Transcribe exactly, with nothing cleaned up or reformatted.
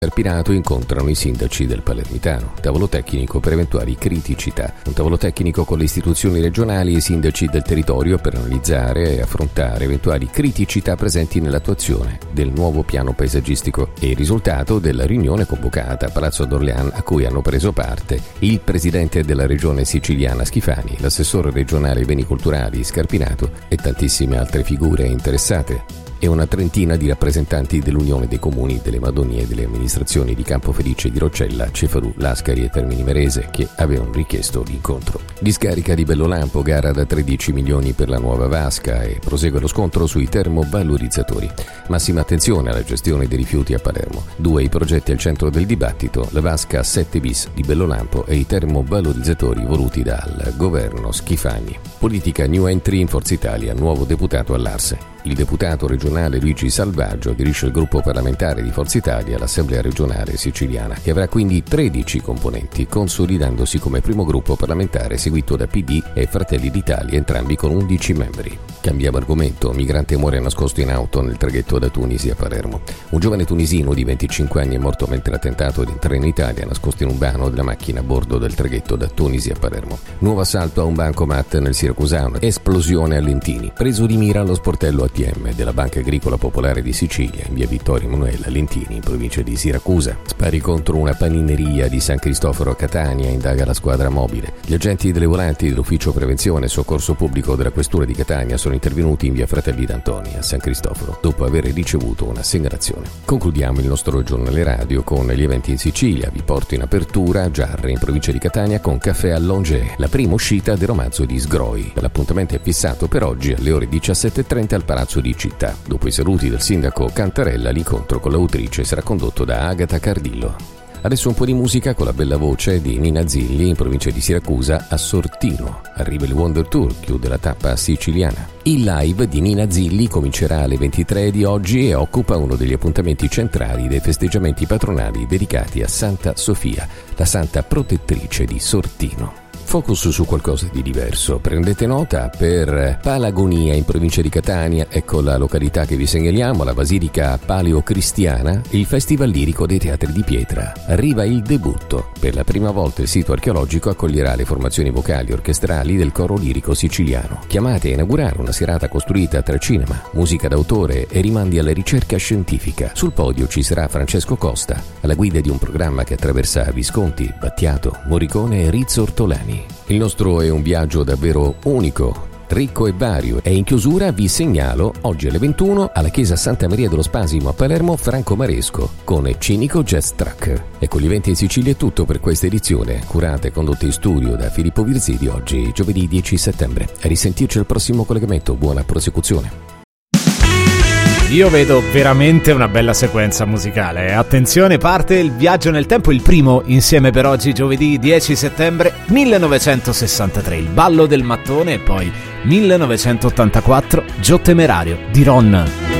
Scarpinato incontrano i sindaci del Palermitano, tavolo tecnico per eventuali criticità, un tavolo tecnico con le istituzioni regionali e i sindaci del territorio per analizzare e affrontare eventuali criticità presenti nell'attuazione del nuovo piano paesaggistico e il risultato della riunione convocata a Palazzo d'Orléans a cui hanno preso parte il presidente della regione siciliana Schifani, l'assessore regionale ai beni culturali Scarpinato e tantissime altre figure interessate, e una trentina di rappresentanti dell'Unione dei Comuni, delle Madonie e delle amministrazioni di Campofelice, di Roccella, Cefalù, Lascari e Termini Imerese che avevano richiesto l'incontro. Discarica di Bellolampo, gara da tredici milioni per la nuova vasca e prosegue lo scontro sui termovalorizzatori. Massima attenzione alla gestione dei rifiuti a Palermo. Due i progetti al centro del dibattito, la vasca sette bis di Bellolampo e i termovalorizzatori voluti dal governo Schifani. Politica new entry in Forza Italia, nuovo deputato all'Arse. Il deputato regionale Luigi Salvaggio dirige il gruppo parlamentare di Forza Italia all'Assemblea regionale siciliana, che avrà quindi tredici componenti, consolidandosi come primo gruppo parlamentare seguito da P D e Fratelli d'Italia, entrambi con undici membri. Cambiamo argomento. Migrante muore nascosto in auto nel traghetto da Tunisi a Palermo. Un giovane tunisino di venticinque anni è morto mentre ha tentato di entrare in Italia nascosto in un vano della macchina a bordo del traghetto da Tunisi a Palermo. Nuovo assalto a un bancomat nel Siracusano, esplosione a Lentini, preso di mira allo sportello A T M della Banca Agricola Popolare di Sicilia in via Vittorio Emanuele a Lentini, in provincia di Siracusa. Spari contro una panineria di San Cristoforo a Catania, indaga la squadra mobile. Gli agenti delle volanti dell'Ufficio Prevenzione e Soccorso Pubblico della Questura di Catania sono intervenuti in via Fratelli d'Antoni a San Cristoforo dopo aver ricevuto una segnalazione. Concludiamo il nostro giornale radio con gli eventi in Sicilia. Vi porto in apertura Giarre in provincia di Catania con Caffè all'Onge, la prima uscita del romanzo di Sgroi. L'appuntamento è fissato per oggi alle ore diciassette e trenta al Palazzo di Città. Dopo i saluti del sindaco Cantarella, l'incontro con l'autrice sarà condotto da Agata Cardillo. Adesso un po' di musica con la bella voce di Nina Zilli in provincia di Siracusa a Sortino. Arriva il Wonder Tour, chiude la tappa siciliana. Il live di Nina Zilli comincerà alle ventitré di oggi e occupa uno degli appuntamenti centrali dei festeggiamenti patronali dedicati a Santa Sofia, la santa protettrice di Sortino. Focus su qualcosa di diverso. Prendete nota, per Palagonia in provincia di Catania, ecco la località che vi segnaliamo, la Basilica Paleocristiana, il Festival Lirico dei Teatri di Pietra. Arriva il debutto. Per la prima volta il sito archeologico accoglierà le formazioni vocali orchestrali del coro lirico siciliano, chiamate a inaugurare una serata costruita tra cinema, musica d'autore e rimandi alla ricerca scientifica. Sul podio ci sarà Francesco Costa, alla guida di un programma che attraversa Visconti, Battiato, Morricone e Rizzo Ortolani. Il nostro è un viaggio davvero unico, ricco e vario, e in chiusura vi segnalo oggi alle ventuno alla chiesa Santa Maria dello Spasimo a Palermo Franco Maresco con Cinico Jazz Track. E con gli eventi in Sicilia è tutto per questa edizione, curata e condotta in studio da Filippo Virzi di oggi, giovedì dieci settembre. A risentirci al prossimo collegamento, buona prosecuzione. Io vedo veramente una bella sequenza musicale. Attenzione, parte il viaggio nel tempo, il primo insieme per oggi, giovedì dieci settembre millenovecentosessantatré, il ballo del mattone, e poi millenovecentottantaquattro, Gio Temerario di Ron.